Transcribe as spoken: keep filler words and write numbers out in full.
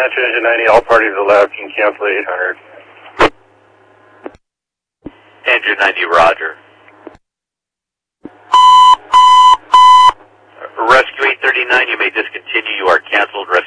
Metro Engine ninety, all parties allowed, can cancel eight hundred. Engine ninety, roger. Rescue eight thirty-nine, you may discontinue. You are canceled. Rescue